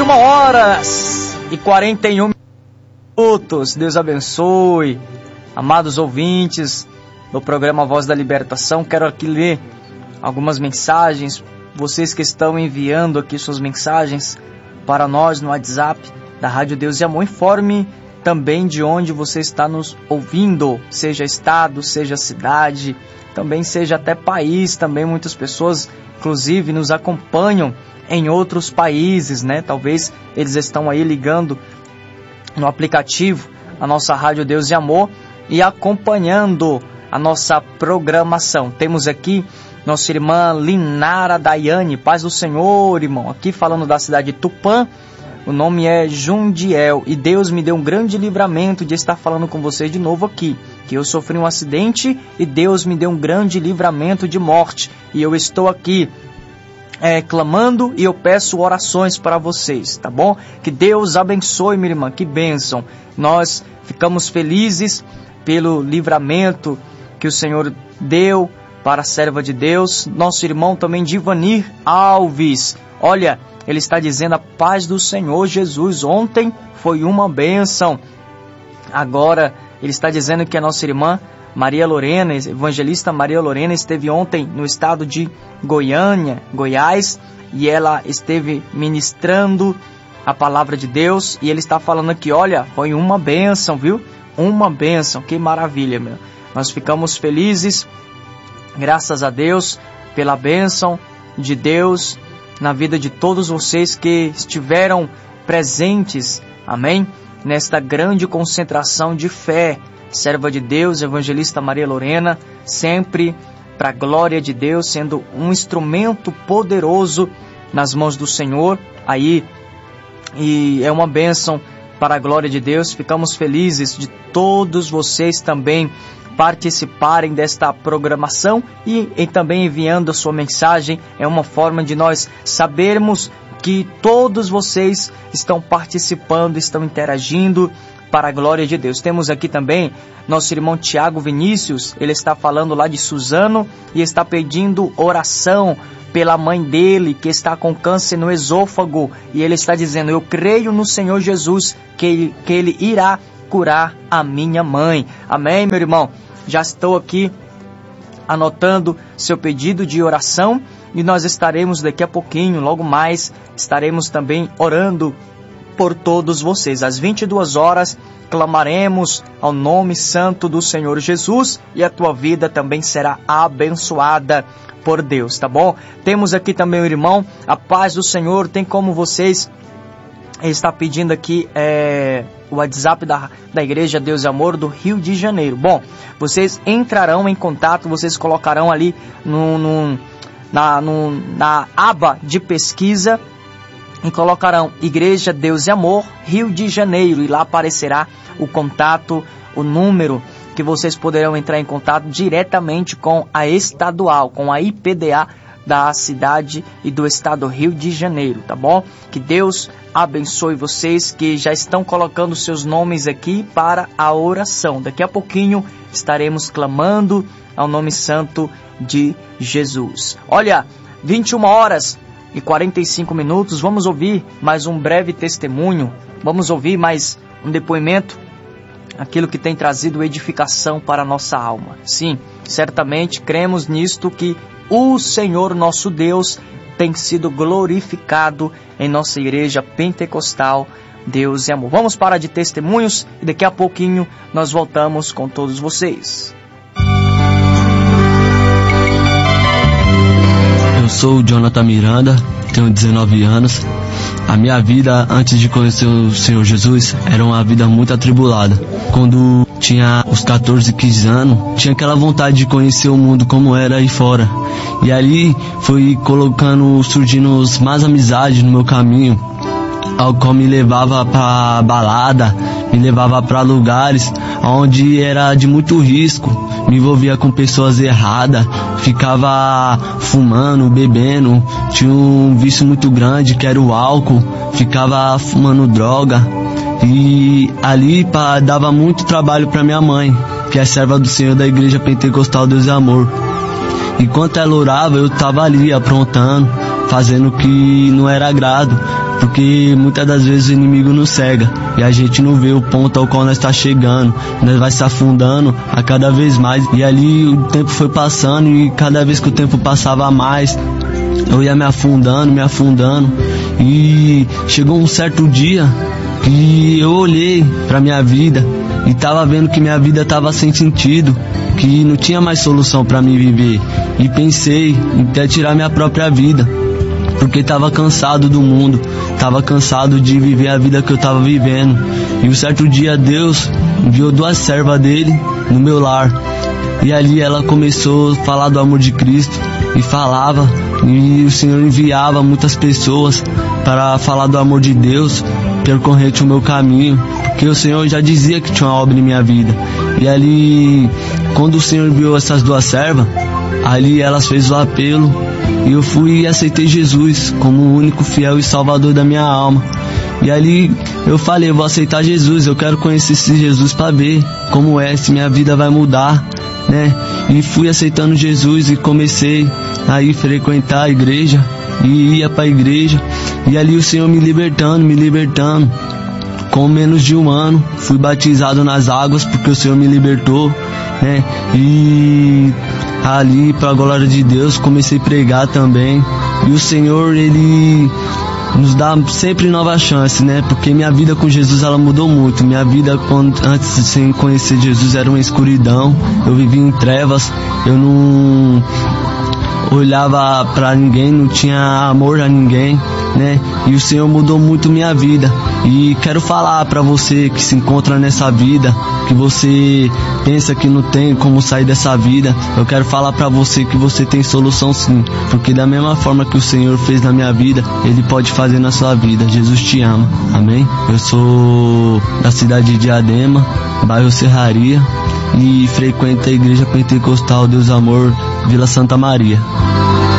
21h41. Deus abençoe, amados ouvintes do programa Voz da Libertação. Quero aqui ler algumas mensagens, vocês que estão enviando aqui suas mensagens para nós no WhatsApp da Rádio Deus e Amor. Informe também de onde você está nos ouvindo, seja estado, seja cidade, também seja até país. Também muitas pessoas, inclusive, nos acompanham em outros países, né? Talvez eles estão aí ligando no aplicativo a nossa Rádio Deus e Amor e acompanhando a nossa programação. Temos aqui nossa irmã Linara Daiane, paz do Senhor, irmão, aqui falando da cidade de Tupã. O nome é Jundiel e Deus me deu um grande livramento de estar falando com vocês de novo aqui, que eu sofri um acidente e Deus me deu um grande livramento de morte e eu estou aqui clamando e eu peço orações para vocês, tá bom? Que Deus abençoe, minha irmã, que bênção. Nós ficamos felizes pelo livramento que o Senhor deu para a serva de Deus. Nosso irmão também Divanir Alves, olha, ele está dizendo a paz do Senhor Jesus, ontem foi uma bênção. Agora ele está dizendo que a nossa irmã Maria Lorena, evangelista Maria Lorena, esteve ontem no estado de Goiânia, Goiás, e ela esteve ministrando a palavra de Deus, e ele está falando aqui, olha, foi uma bênção, viu? Uma bênção, que maravilha, meu. Nós ficamos felizes, graças a Deus, pela bênção de Deus na vida de todos vocês que estiveram presentes, amém? Nesta grande concentração de fé. Serva de Deus, evangelista Maria Lorena, sempre para a glória de Deus, sendo um instrumento poderoso nas mãos do Senhor, aí, e é uma bênção para a glória de Deus. Ficamos felizes de todos vocês também participarem desta programação e também enviando a sua mensagem. É uma forma de nós sabermos que todos vocês estão participando, estão interagindo para a glória de Deus. Temos aqui também nosso irmão Tiago Vinícius, ele está falando lá de Suzano e está pedindo oração pela mãe dele que está com câncer no esôfago, e ele está dizendo, eu creio no Senhor Jesus que ele irá curar a minha mãe. Amém, meu irmão? Já estou aqui anotando seu pedido de oração e nós estaremos daqui a pouquinho, logo mais, estaremos também orando por todos vocês. Às 22 horas, clamaremos ao nome santo do Senhor Jesus e a tua vida também será abençoada por Deus, tá bom? Temos aqui também o irmão, a paz do Senhor. Tem como vocês, ele está pedindo aqui o WhatsApp da Igreja Deus e Amor do Rio de Janeiro. Bom, vocês entrarão em contato, vocês colocarão ali na aba de pesquisa e colocarão Igreja Deus e Amor Rio de Janeiro, e lá aparecerá o contato, o número que vocês poderão entrar em contato diretamente com a estadual, com a IPDA da cidade e do estado Rio de Janeiro, tá bom? Que Deus abençoe vocês que já estão colocando seus nomes aqui para a oração. Daqui a pouquinho estaremos clamando ao nome santo de Jesus. Olha, 21h45, vamos ouvir mais um breve testemunho, vamos ouvir mais um depoimento, aquilo que tem trazido edificação para a nossa alma. Sim, certamente cremos nisto, que o Senhor nosso Deus tem sido glorificado em nossa igreja pentecostal Deus e Amor. Vamos parar de testemunhos e daqui a pouquinho nós voltamos com todos vocês. Eu sou o Jonathan Miranda, tenho 19 anos. A minha vida antes de conhecer o Senhor Jesus era uma vida muito atribulada. Quando tinha os 14, 15 anos, tinha aquela vontade de conhecer o mundo como era aí fora. E ali foi surgindo mais amizades no meu caminho, ao qual me levava pra balada, me levava para lugares onde era de muito risco, me envolvia com pessoas erradas, ficava fumando, bebendo, tinha um vício muito grande que era o álcool, ficava fumando droga, e ali dava muito trabalho para minha mãe, que é serva do Senhor da Igreja Pentecostal Deus e Amor. Enquanto ela orava, eu estava ali aprontando, fazendo o que não era agrado, porque muitas das vezes o inimigo nos cega e a gente não vê o ponto ao qual nós está chegando, nós vai se afundando a cada vez mais. E ali o tempo foi passando e cada vez que o tempo passava mais, eu ia me afundando, e chegou um certo dia que eu olhei para minha vida e tava vendo que minha vida tava sem sentido, que não tinha mais solução para me viver, e pensei em até tirar minha própria vida, porque tava cansado do mundo, tava cansado de viver a vida que eu tava vivendo. E um certo dia Deus enviou 2 servas dele no meu lar, e ali ela começou a falar do amor de Cristo e falava, e o Senhor enviava muitas pessoas para falar do amor de Deus, percorrente o meu caminho, porque o Senhor já dizia que tinha uma obra em minha vida. E ali, quando o Senhor enviou essas 2 servas, ali elas fez o apelo e eu fui e aceitei Jesus como o único fiel e salvador da minha alma. E ali eu falei, eu vou aceitar Jesus, eu quero conhecer esse Jesus para ver como é, se minha vida vai mudar, né? E fui aceitando Jesus e comecei a ir frequentar a igreja, e ia para a igreja, e ali o Senhor me libertando. Com menos de 1 ano fui batizado nas águas, porque o Senhor me libertou, né? E ali, para a glória de Deus, comecei a pregar também. E o Senhor, Ele nos dá sempre nova chance, né? Porque minha vida com Jesus, ela mudou muito. Minha vida antes de sem conhecer Jesus era uma escuridão. Eu vivia em trevas, eu não olhava pra ninguém, não tinha amor a ninguém, né? E o Senhor mudou muito minha vida. E quero falar pra você que se encontra nessa vida, que você pensa que não tem como sair dessa vida, eu quero falar pra você que você tem solução sim, porque da mesma forma que o Senhor fez na minha vida, Ele pode fazer na sua vida. Jesus te ama, amém? Eu sou da cidade de Diadema, bairro Serraria, e frequento a igreja pentecostal Deus Amor, Vila Santa Maria.